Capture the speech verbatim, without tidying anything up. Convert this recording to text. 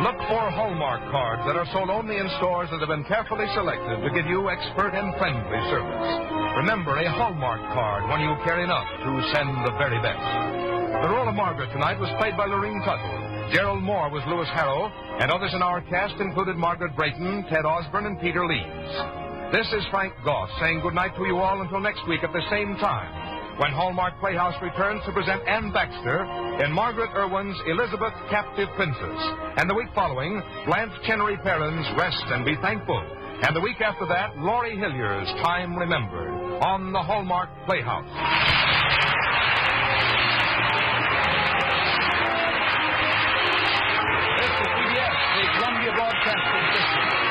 Look for Hallmark cards that are sold only in stores that have been carefully selected to give you expert and friendly service. Remember, a Hallmark card when you care enough to send the very best. The role of Margaret tonight was played by Lorene Tuttle. Gerald Moore was Louis Harrow, and others in our cast included Margaret Brayton, Ted Osborne, and Peter Leeds. This is Frank Goss saying goodnight to you all until next week at the same time, when Hallmark Playhouse returns to present Anne Baxter in Margaret Irwin's Elizabeth, Captive Princess. And the week following, Blanche Chenery Perrin's Rest and Be Thankful. And the week after that, Laurie Hillier's Time Remembered on the Hallmark Playhouse. This is C B S, the Columbia Broadcasting System.